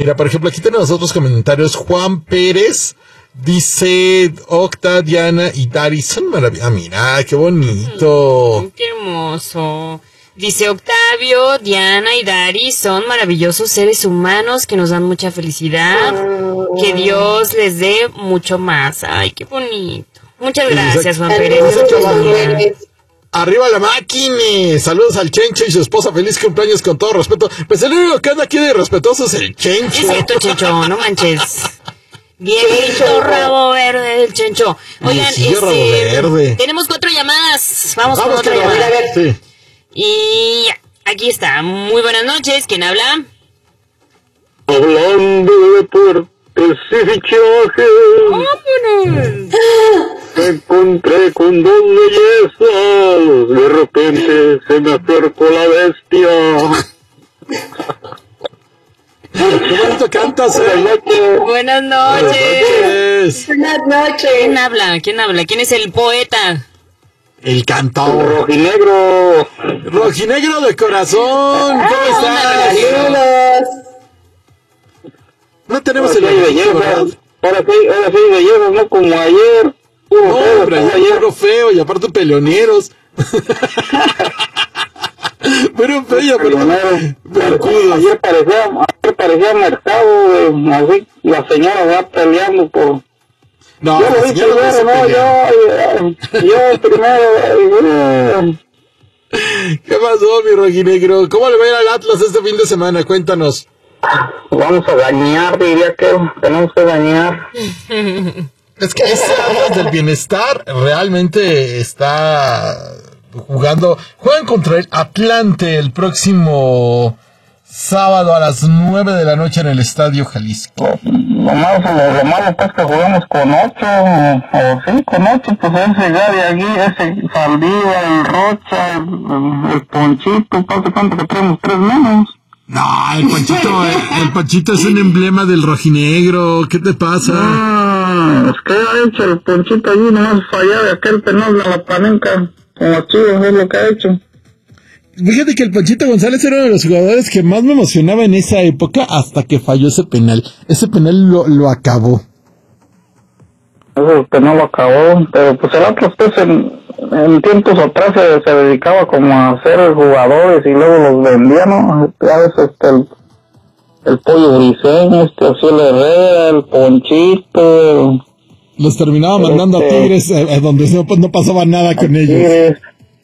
Mira, por ejemplo, aquí tenemos otros comentarios. Juan Pérez dice, Octa, Diana y Dari son maravillosos. Ah, mira, qué bonito. Qué hermoso. Dice Octavio, Diana y Dari son maravillosos seres humanos que nos dan mucha felicidad. Que Dios les dé mucho más. Ay, qué bonito. Muchas gracias, Juan Pérez. Arriba la máquina. Saludos al Chencho y su esposa. Feliz cumpleaños con todo respeto. Pues el único que anda aquí de respetuoso es el Chencho. Es cierto, Chencho, no manches. Viejito rabo verde del Chencho. Oigan, rabo verde. Tenemos 4 llamadas. Vamos con otra llamada. A ver. Sí. Y aquí está. Muy buenas noches. ¿Quién habla? Hablando de deportes y fichajes. ¡Vámonos! Me encontré con 2 bellezas. De repente se me acercó la bestia. Qué bonito cantas, Buenas noches. Buenas noches. ¿Quién habla? ¿Quién es el poeta? El cantador. Rojinegro. Rojinegro de corazón. ¿Cómo estás? Saludos. No tenemos Ahora el sí, belleza, ¿verdad? Ahora sí, bellezas, no como ayer. No, hombre, ayer puro feo y aparte peleoneros. Pero feo, pero cudos. Ayer parecía mercado, así la señora va peleando por... No, yo lo vi primero, no, yo primero. ¿Qué pasó, mi rojinegro? ¿Cómo le va a ir al Atlas este fin de semana? Cuéntanos. Vamos a dañar, diría que tenemos que dañar. Es que ese Atlas del bienestar realmente está juegan contra el Atlante el próximo sábado a las 9 de la noche en el Estadio Jalisco. Lo malo pues que jugamos con 8, o sí, con 8, pues ese Gary aquí, ese Saldívar, el Rocha, el Ponchito, ¿cuánto que tenemos? 3 menos. No, el Panchito es un emblema del rojinegro. ¿Qué te pasa? No, es que ha hecho el Ponchito allí, nomás fallado de aquel penal de la Panenca, con los Chivas, es lo que ha hecho. Fíjate que el Panchito González era uno de los jugadores que más me emocionaba en esa época hasta que falló ese penal. Ese penal lo acabó. Ese penal lo acabó, pero pues el otro pues en tiempos atrás se dedicaba como a hacer jugadores y luego los vendía, ¿no? A veces el Pollo Briseño, Ociel Herrera, el Ponchito. Los terminaba mandando a Tigres, donde no pasaba nada con ellos.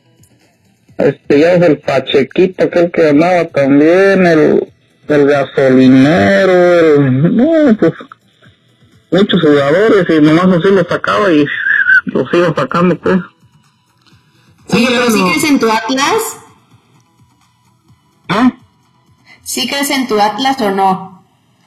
Ya es el Pachequito, aquel que andaba también, el gasolinero, no, pues, muchos jugadores, y nomás así los sacaba y los iba sacando, pues. Oye, pero ¿sí crees en tu Atlas? ¿Ah? ¿Sí crees en tu Atlas o no?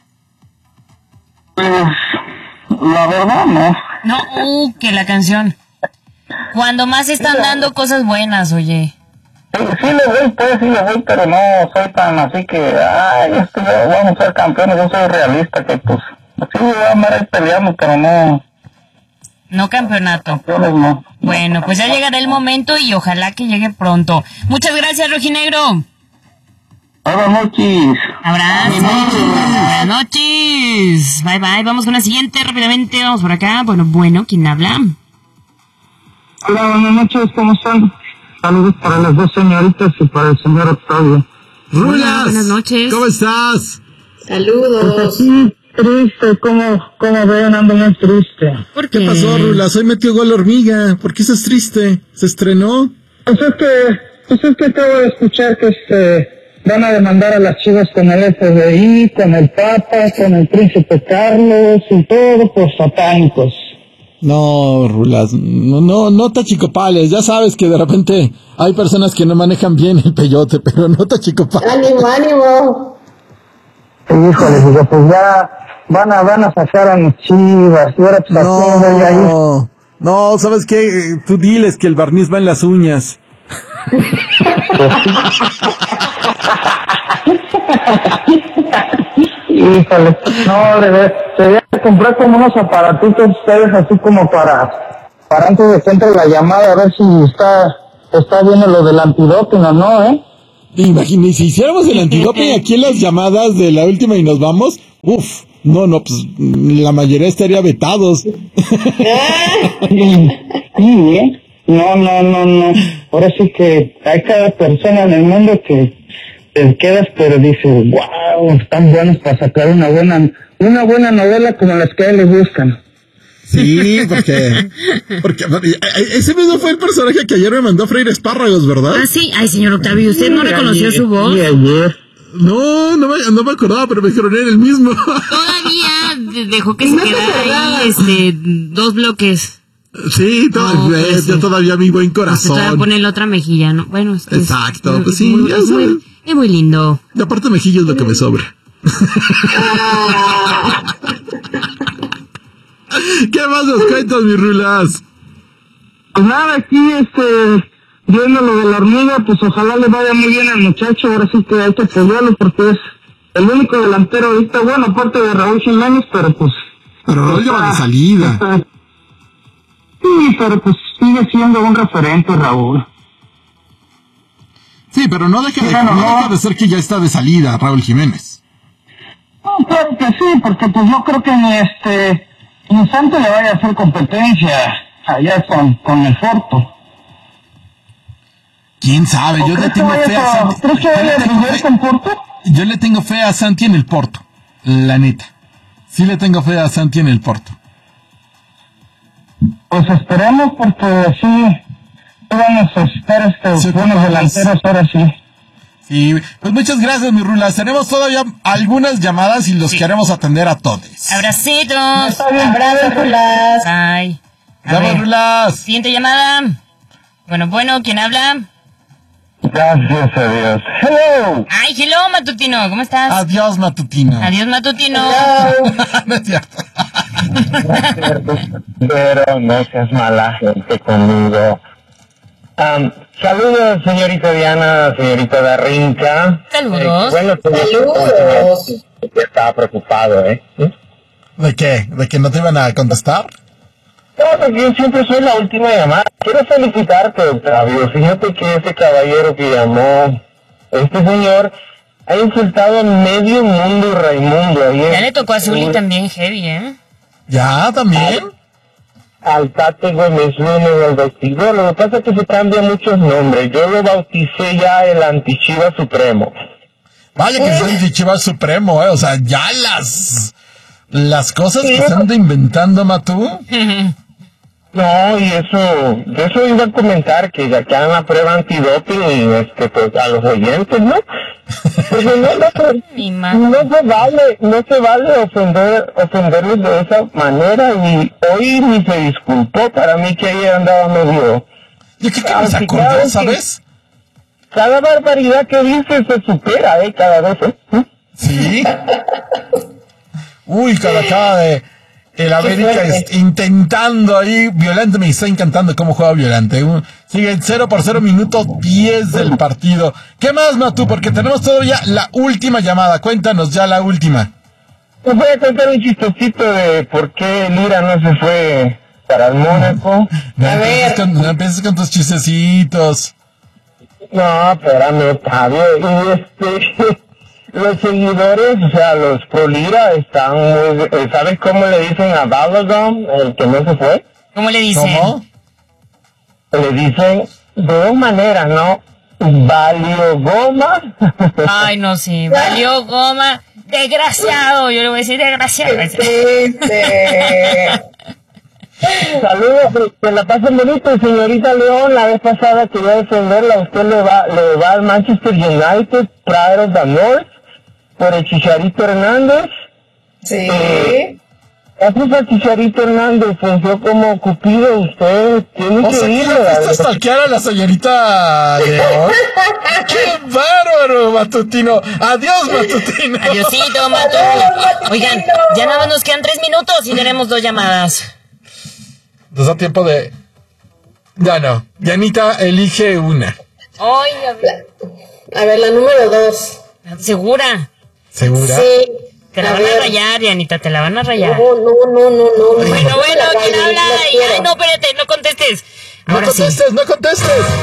Pues, la verdad, no. No, que la canción. Cuando más están dando cosas buenas, oye. Sí le doy, pero no soy tan así que, vamos a ser campeones, yo soy realista, que pues, sí voy a andar ahí peleando, pero no. No campeonato. Campeones no. Bueno, pues ya llegará el momento y ojalá que llegue pronto. Muchas gracias, rojinegro. Buenas noches. Abrazo. Buenas noches. Bye, bye. Vamos con la siguiente rápidamente. Vamos por acá. Bueno, ¿quién habla? Hola, buenas noches, ¿cómo están? Saludos para las 2 señoritas y para el señor Octavio. Rulas, buenas noches. ¿Cómo estás? Saludos. Pues aquí, triste, ¿cómo ven? Ando muy triste. ¿Por qué? ¿Qué pasó, Rulas? Hoy metió gol Hormiga. ¿Por qué estás triste? ¿Se estrenó? Pues es que acabo de escuchar que van a demandar a las Chivas con el FBI, con el Papa, con el Príncipe Carlos y todo por satánicos. No, Rulas, no te achicopales. Ya sabes que de repente hay personas que no manejan bien el peyote, pero no te achicopales. ¡Ánimo! Híjole, digo, pues ya van a sacar a mis Chivas. Y ahora pues no, ¿sabes qué? Tú diles que el barniz va en las uñas. Híjole, no, debería comprar como unos aparatitos ustedes así como para antes de que entre la llamada, a ver si está bien lo del antidoping o no, Imagínate, si hiciéramos el antidoping aquí en las llamadas de la última y nos vamos, no, pues la mayoría estaría vetados. Sí, No. Ahora sí que hay cada persona en el mundo que te quedas, pero dices, wow, están buenos para sacar una buena novela como las que a él le gustan. Sí, porque ese mismo fue el personaje que ayer me mandó Freire Espárragos, ¿verdad? Ah, sí. Ay, señor Octavio, ¿usted no reconoció su voz? Sí, ayer. No me acordaba, pero me dijeron era el mismo. Todavía dejó que se quedara ahí, 2 bloques. Sí, pues, yo todavía mi buen corazón. Todavía pone la otra mejilla, ¿no? Bueno, exacto, pues sí, es muy lindo. Y aparte mejilla es lo que me sobra. ¿Qué más nos cuentas, mis rulas? Pues nada, aquí, viendo lo de la hormiga, pues ojalá le vaya muy bien al muchacho. Ahora sí que hay que apoyarlo porque es el único delantero ahorita, bueno, aparte de Raúl Jiménez, pero pues... Pero Raúl lleva de salida. Sí, pero pues sigue siendo un referente, Raúl. Sí, pero no deja de ser que ya está de salida Raúl Jiménez. No, claro que sí, porque pues yo creo que ni Santo le vaya a hacer competencia allá con el Porto. ¿Quién sabe? Yo le tengo fe a Santi. ¿Crees que vaya a brindar con Porto? Yo le tengo fe a Santi en el Porto, la neta. Sí le tengo fe a Santi en el Porto. Pues esperemos porque sí, vamos a necesitar buenos delanteros ahora sí. Sí, pues muchas gracias, mi Rulas. Tenemos todavía algunas llamadas y los queremos atender a todos. Abracitos. Abrazos, Rulas. Ay. Vamos, Rulas. Siguiente llamada. Bueno, ¿quién habla? Gracias a Dios. Hello. Ay, hello, Matutino. ¿Cómo estás? Adiós, Matutino. Adiós, Matutino. No es cierto. Pero no seas mala gente conmigo. Saludos, señorita Diana, señorita Darrinca. Saludos. Bueno, Saludos. Estaba preocupado, ¿De qué? ¿De que no te iban a contestar? No, porque yo siempre soy la última llamada. Quiero felicitarte, Octavio. Fíjate que ese caballero que llamó, este señor, ha insultado a medio mundo Raimundo. Ayer, Ya le tocó a Zuli también heavy, ¿eh? ¿Ya? ¿También? Al Tate Gómez Luna del vestidor. Lo que pasa es que se cambian muchos nombres. Yo lo bauticé ya el Antichiva Supremo. Vaya que es el Chivas Supremo, o sea, ya las cosas que se anda inventando, Matú. No, y de eso iba a comentar, que ya que hagan la prueba antidoping y pues a los oyentes, ¿no? Porque no se vale ofenderlos de esa manera, y hoy ni se disculpó. Para mí que ayer andaba medio... Yo creo que nos acordó, ¿sabes? Cada barbaridad que dice se supera, cada vez, Sí. Uy, cada acaba de... El América intentando ahí, Violante, me está encantando cómo juega Violante. Sigue 0-0, minuto 10 del partido. ¿Qué más, Matú? Porque tenemos todavía la última llamada. Cuéntanos ya la última. Les voy a contar un chistecito de por qué Lira no se fue para el Mónaco. No empieces con tus chistecitos. No, espérame, Octavio. Y los seguidores, o sea, los pro Lira están muy... ¿Sabes cómo le dicen a Balagon, el que no se fue? ¿Cómo le dicen? ¿Cómo? Le dicen de dos maneras, ¿no? Valió goma. Ay, no sé, valió goma. Desgraciado, yo le voy a decir desgraciado. Saludos, que la pasen bonito, señorita León. La vez pasada quería defenderla. Usted le va al Manchester United, Pride of the North, por el Chicharito Hernández. Sí. Gracias a Chicharito Hernández, funcionó como Cupido. Usted tiene que irle. ¿Vas a stalkear a la señorita León? ¡Qué bárbaro, Matutino! ¡Adiós, Matutino! Adiosito, Matutino. Oigan, ya nada más nos quedan 3 minutos y tenemos 2 llamadas. Nos da tiempo de... Ya no. Yanita, elige una. Ay, A ver, la número 2. ¿Segura? ¿Segura? Sí. Te la van a rayar, Dianita, te la van a rayar. No. Bueno, ¿quién habla? Ay, no, espérate, no contestes. No Ahora contestes, sí. no contestes.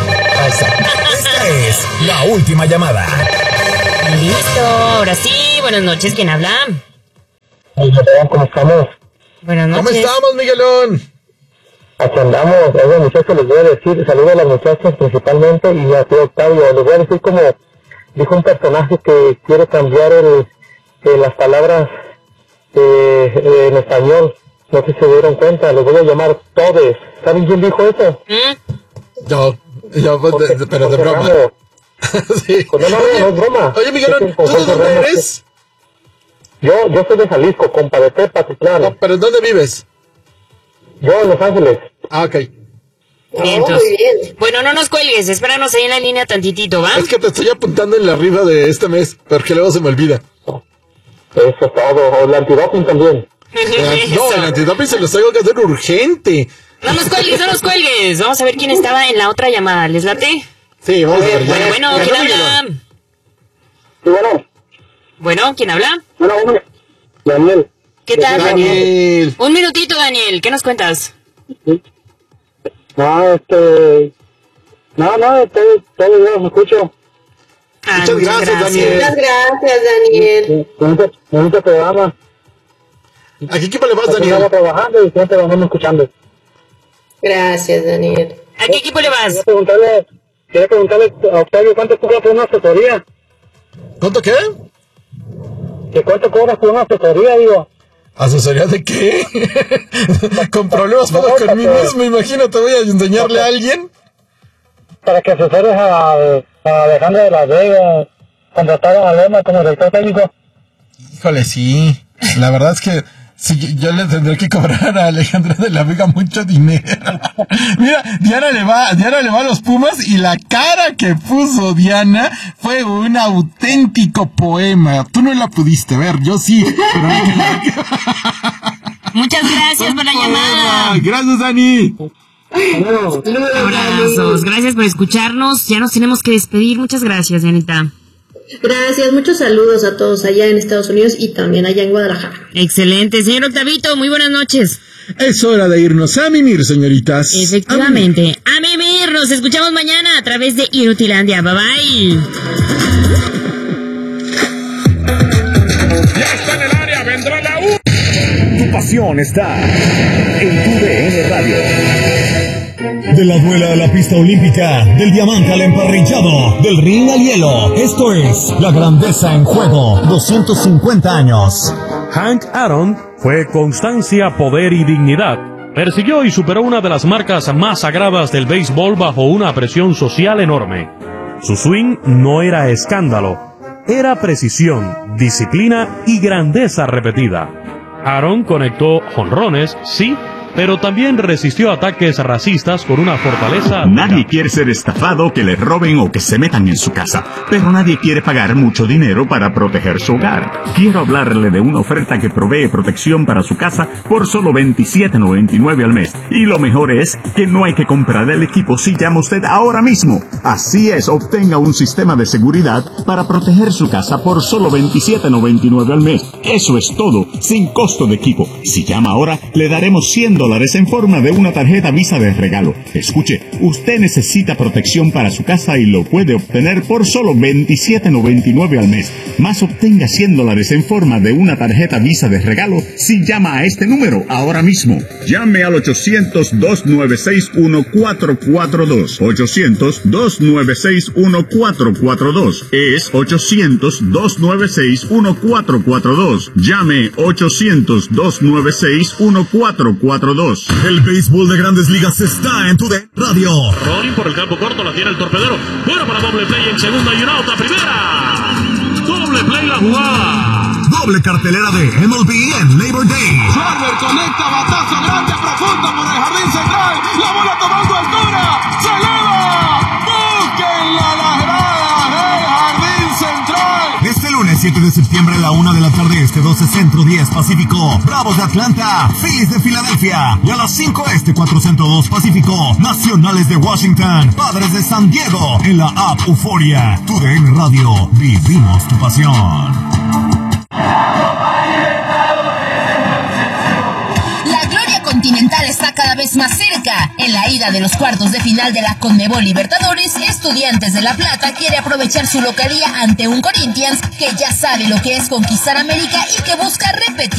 está. Esta es la última llamada. Listo, ahora sí. Buenas noches, ¿quién habla? ¿Cómo estamos? Buenas noches. ¿Cómo estamos, Miguelón? Aquí andamos. Oye, muchachos, les voy a decir, saludo a las muchachas principalmente y a ti, Octavio. Les voy a decir como dijo un personaje que quiere cambiar las palabras en español. No sé si se dieron cuenta, les voy a llamar todes. ¿Saben quién dijo eso? Yo, pero de broma. Sí. No es broma. Oye, Miguelón, ¿tú de dónde eres? Yo soy de Jalisco, compa, de Tepa, Titlán. No, pero ¿en dónde vives? Yo en Los Ángeles. Ah, ok. Vientos. Bueno, no nos cuelgues, espéranos ahí en la línea tantitito, ¿va? Es que te estoy apuntando en la arriba de este mes, porque luego se me olvida. Eso es todo. O el antidoping también. No, el antidoping se los tengo que hacer urgente. No nos cuelgues. Vamos a ver quién estaba en la otra llamada. ¿Les late? Sí, vamos a ver. Bueno, ¿quién habla? Sí, bueno. Bueno, ¿quién habla? Bueno, Daniel. ¿Qué tal, Daniel. Un minutito, Daniel. ¿Qué nos cuentas? No, todo bien, me escucho. Muchas gracias, Daniel. Muchas gracias, Daniel. Bonito programa. ¿A qué equipo le vas, Estaba Daniel? trabajando y siempre vamos escuchando. Gracias, Daniel. ¿A qué equipo le vas? Quería preguntarle a Octavio cuánto cobra por una asesoría. ¿Cuánto qué? ¿Que cuánto cobras por una asesoría, digo? ¿Asesoría de qué? Con problemas puedo con mí mismo, imagínate, voy a enseñarle a alguien. Para que asesores a Alejandro de la Vega, contratar a Lema como director técnico. Híjole, sí. La verdad es que sí, yo le tendré que cobrar a Alejandro de la Vega mucho dinero. Mira, Diana le va a los Pumas y la cara que puso Diana fue un auténtico poema. Tú no la pudiste ver, yo sí. Pero Muchas gracias por la llamada. Gracias, Dani. Abrazos. Gracias por escucharnos. Ya nos tenemos que despedir. Muchas gracias, Dianita. Gracias, muchos saludos a todos allá en Estados Unidos y también allá en Guadalajara. Excelente, señor Octavito, muy buenas noches. Es hora de irnos a mimir, señoritas. Efectivamente, a mimir. Nos escuchamos mañana a través de Inutilandia. Bye bye. Ya está en el área, vendrá la U. Tu pasión está en tu DN Radio. De la duela a la pista olímpica, del diamante al emparrillado, del ring al hielo. Esto es La Grandeza en Juego, 250 años. Hank Aaron fue constancia, poder y dignidad. Persiguió y superó una de las marcas más sagradas del béisbol bajo una presión social enorme. Su swing no era escándalo, era precisión, disciplina y grandeza repetida. Aaron conectó jonrones, sí, pero también resistió ataques racistas con una fortaleza. Nadie quiere ser estafado, que le roben o que se metan en su casa, pero nadie quiere pagar mucho dinero para proteger su hogar. Quiero hablarle de una oferta que provee protección para su casa por solo $27.99 al mes. Y lo mejor es que no hay que comprar el equipo si llama usted ahora mismo. Así es, obtenga un sistema de seguridad para proteger su casa por solo $27.99 al mes. Eso es todo, sin costo de equipo. Si llama ahora, le daremos $100 en forma de una tarjeta Visa de regalo. Escuche, usted necesita protección para su casa y lo puede obtener por solo $27.99 al mes. Más obtenga $100 en forma de una tarjeta Visa de regalo si llama a este número ahora mismo. Llame al 800-296-1442. 800-296-1442. Es 800-296-1442. Llame 800-296-1442. El béisbol de Grandes Ligas está en tu DN Radio. Rolling por el campo corto, la tiene el torpedero. Fuera para doble play en segunda y un out a primera. Doble play la jugada. Doble cartelera de MLB en Labor Day. Schwarber conecta batazo grande, profundo por el jardín central. La bola tomando altura. Se eleva. Búsquenla las gradas del jardín central. Este lunes 7 de septiembre a la 1 de la tarde, 12 Centro, 10 Pacífico. Bravos de Atlanta, Phillies de Filadelfia. Y a las 5 4 Centro, 2 Pacífico. Nacionales de Washington, Padres de San Diego. En la app Euforia. Tu DN Radio, vivimos tu pasión. La gloria continental está cada vez más cerca. En la ida ida de los cuartos de final de la Conmebol Libertadores, Estudiantes de La Plata quiere aprovechar su localía ante un Corinthians que ya sabe lo que es conquistar América y que busca repetir